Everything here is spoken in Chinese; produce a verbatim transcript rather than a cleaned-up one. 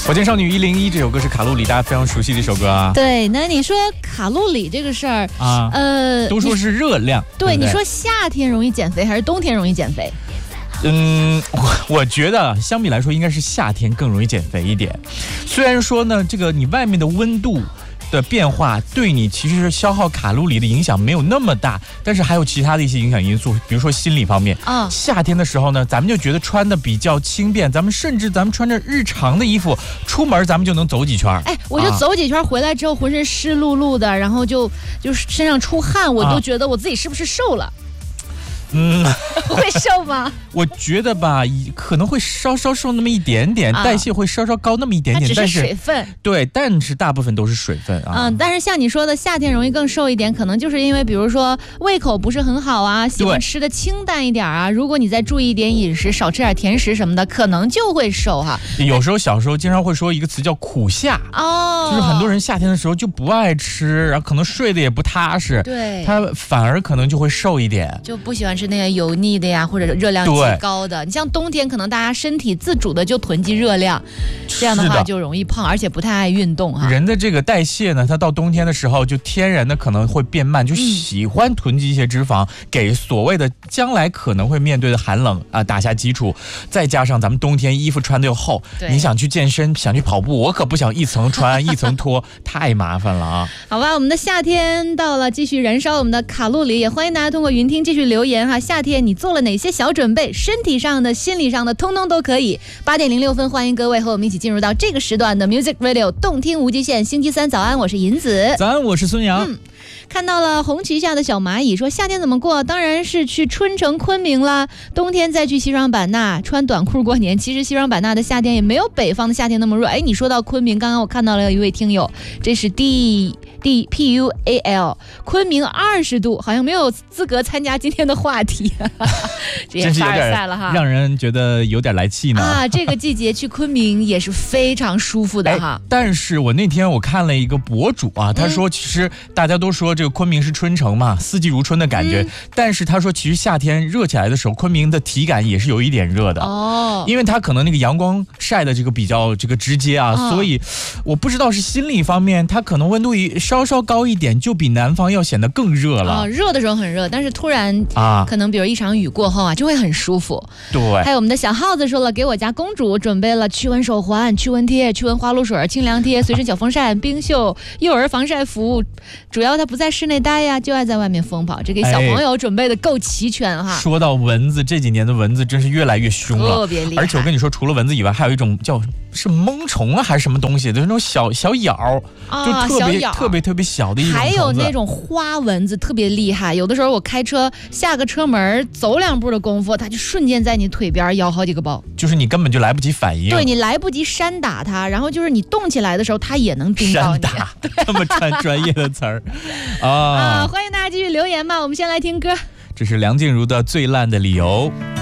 火箭少女一零一这首歌是卡路里，大家非常熟悉的一首歌啊。 对，那你说卡路里这个事儿啊， 呃， 都说是热量。 对， 对对你说夏天容易减肥还是冬天容易减肥？ 嗯，我我觉得相比来说，应该是夏天更容易减肥一点。虽然说呢，这个你外面的温度的变化对你其实是消耗卡路里的影响没有那么大，但是还有其他的一些影响因素，比如说心理方面。 嗯， 夏天的时候呢，咱们就觉得穿的比较轻便，咱们甚至咱们穿着日常的衣服出门，咱们就能走几圈。 哎，我就走几圈回来之后，浑身湿漉漉的，然后就就是身上出汗，我都觉得我自己是不是瘦了？ 嗯， 会瘦吗？ 我觉得吧，可能会稍稍瘦那么一点点， 啊、 代谢会稍稍高那么一点点， 它只是水分。 对，但是大部分都是水分啊。 嗯，但是像你说的，夏天容易更瘦一点，可能就是因为比如说胃口不是很好啊，喜欢吃的清淡一点啊。如果你再注意一点饮食，少吃点甜食什么的，可能就会瘦哈。 有时候小时候经常会说一个词叫苦夏哦， 就是很多人夏天的时候就不爱吃，然后可能睡得也不踏实， 对， 他反而可能就会瘦一点， 就不喜欢吃那些油腻的呀，或者热量极高的。你像冬天，可能大家身体自主的就囤积热量，这样的话就容易胖，而且不太爱运动哈。 人的这个代谢呢，它到冬天的时候就天然的可能会变慢，就喜欢囤积一些脂肪，嗯、给所谓的将来可能会面对的寒冷啊打下基础。再加上咱们冬天衣服穿的又厚，你想去健身，想去跑步，我可不想一层穿一层脱，太麻烦了啊。 好吧，我们的夏天到了，继续燃烧我们的卡路里，也欢迎大家通过云听继续留言哈。夏天你做了哪些小准备？身体上的、心理上的，通通都可以。八点零六分，欢迎各位和我们一起进入到这个时段的 Music Radio 动听无极限。星期三早安，我是银子。 早安，我是孙杨。 嗯，看到了红旗下的小蚂蚁说，夏天怎么过？当然是去春城昆明啦。冬天再去西双版纳穿短裤过年。其实西双版纳的夏天也没有北方的夏天那么热。哎，你说到昆明，刚刚我看到了一位听友，这是 D D P U A L， 昆明二十度，好像没有资格参加今天的话题。这也凡尔赛了哈， 让人觉得有点来气呢。 啊，这个季节去昆明也是非常舒服的哈。 但是我那天我看了一个博主啊，他说其实大家都说这个昆明是春城嘛，四季如春的感觉。嗯、但是他说其实夏天热起来的时候，昆明的体感也是有一点热的哦，因为它可能那个阳光晒的这个比较这个直接啊，哦、所以我不知道是心理方面，它可能温度稍稍高一点，就比南方要显得更热了。 哦，热的时候很热，但是突然啊，可能比如一场雨过后啊，就会很舒服。 对， 还有我们的小耗子说了，给我家公主准备了驱蚊手环、驱蚊贴、驱蚊花露水、清凉贴、随身小风扇、冰袖、幼儿防晒服。主要他不在室内待呀，就爱在外面疯跑。这给小朋友准备的够齐全哈。 哎、说到蚊子，这几年的蚊子真是越来越凶了， 特别厉害。 而且我跟你说，除了蚊子以外，还有一种叫是蚊虫啊，还是什么东西，就是那种小小咬，啊、就特别特别特别小的一种虫子。 还有那种花蚊子特别厉害，有的时候我开车下个车门，走两步的功夫，它就瞬间在你腿边咬好几个包， 就是你根本就来不及反应， 对你来不及扇打它，然后就是你动起来的时候，它也能叮到你。 扇打，这么专专业的词儿啊！ 啊，欢迎大家继续留言吧，我们先来听歌， 这是梁静茹的《最烂的理由》。